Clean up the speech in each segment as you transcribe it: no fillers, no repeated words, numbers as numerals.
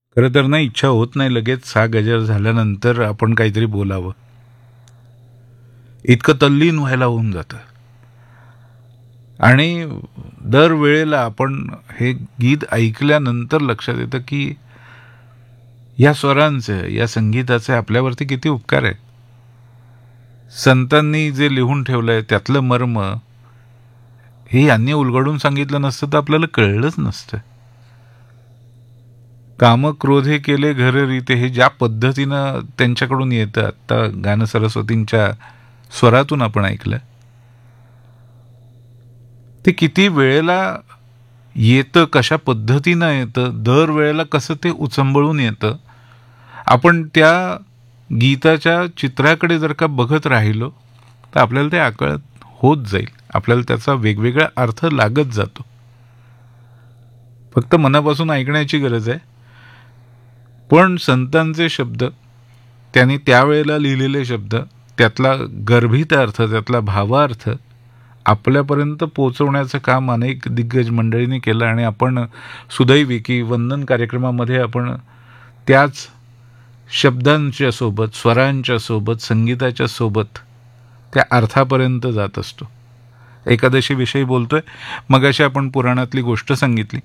खरं तर ना इच्छा होत नाही लगेच 6 गजर झाल्यानंतर आपण काहीतरी बोलावं. इतकं तल्लीन व्हायला होऊन जातं. आणि दरवेळेला आपण हे गीत ऐकल्यानंतर लक्षात येतं की या स्वरांचे, या संगीताचे आपल्यावरती किती उपकार आहेत. संतांनी जे लिहून ठेवलंय त्यातलं मर्म हे यांनी उलगडून सांगितलं नसतं तर आपल्याला कळलंच नसतं. काम क्रोधे केले घर रीते हे ज्या पद्धतीनं त्यांच्याकडून येतं, आत्ता गान सरस्वतींच्या स्वरातून आपण ऐकलं, ते किती वेळेला येतं, कशा पद्धतीनं येतं, दर वेळेला कसं ते उचंबळून येतं. आपण त्या गीताच्या चित्राकडे जर का बघत राहिलो तर आपल्याला ते आकळत होत जाईल. आपल्याला त्याचा वेगवेगळा अर्थ लागत जातो. फक्त मनापासून ऐकण्याची गरज आहे. पण संतांचे शब्द, त्यांनी त्यावेळेला लिहिलेले शब्द, त्यातला गर्भित अर्थ, त्यातला भावार्थ आपल्यापर्यंत पोहोचवण्याचं काम अनेक दिग्गज मंडळींनी केलं. आणि आपण सुदैवी की वंदन कार्यक्रमामध्ये आपण त्याच शब्दांच्या सोबत, स्वरांच्या सोबत, संगीताच्या सोबत त्या अर्थापर्यंत जात असतो. एकादशीविषयी बोलतोय. मगाशी आपण पुराणातली गोष्ट सांगितली.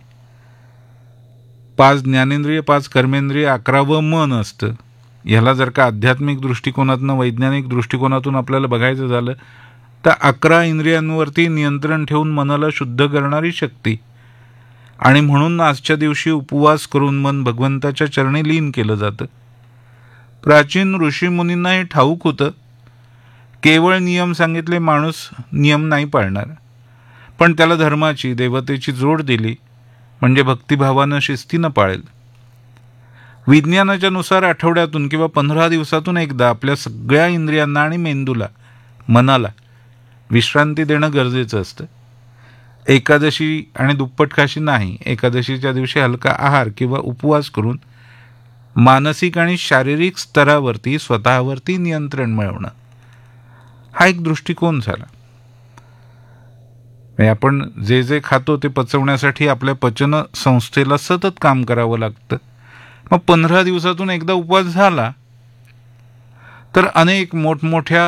5 ज्ञानेंद्रिय, 5 कर्मेंद्रिय, 11वं मन असतं. ह्याला जर का आध्यात्मिक दृष्टिकोनातून, वैज्ञानिक दृष्टिकोनातून आपल्याला बघायचं झालं तर 11 इंद्रियांवरती नियंत्रण ठेवून मनाला शुद्ध करणारी शक्ती. आणि म्हणून आजच्या दिवशी उपवास करून मन भगवंताच्या चरणी लीन केलं जातं. प्राचीन ऋषीमुनींना हे ठाऊक होतं. केवळ नियम सांगितले, माणूस नियम नाही पाळणार, पण त्याला धर्माची, देवतेची जोड दिली म्हणजे भक्तिभावानं, शिस्तीनं पाळेल. विज्ञानाच्या नुसार आठवड्यातून किंवा 15 दिवसातून एकदा आपल्या सगळ्या इंद्रियांना आणि मेंदूला, मनाला विश्रांती देणं गरजेचं असतं. एकादशी आणि दुप्पट खाशी नाही. एकादशीच्या दिवशी हलका आहार किंवा उपवास करून मानसिक आणि शारीरिक स्तरावरती स्वतःवरती नियंत्रण मिळवणं, हा एक दृष्टिकोन झाला. आपण जे जे खातो ते पचवण्यासाठी आपल्या पचन संस्थेला सतत काम करावं लागतं. मग 15 दिवसातून एकदा उपवास झाला तर अनेक मोठमोठ्या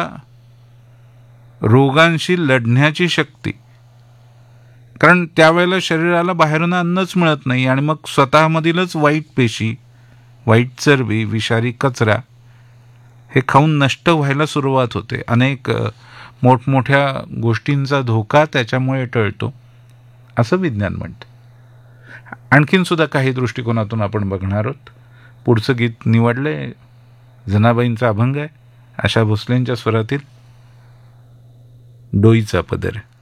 रोगांशी लढण्याची शक्ती, कारण त्यावेळेला शरीराला बाहेरून अन्नच मिळत नाही आणि मग स्वतःमधीलच वाईट पेशी, वाईट चरबी, विषारी कचरा हे खाऊन नष्ट व्हायला सुरुवात होते. अनेक मोठमोठ्या गोष्टींचा धोका त्याच्यामुळे टळतो असं विज्ञान म्हणतं. आणखीन सुद्धा काही दृष्टिकोनातून आपण बघणार आहोत. पुढचं गीत निवडलंय, जनाबाईंचा अभंग आहे, आशा भोसलेंच्या स्वरातील डोईचा पदर.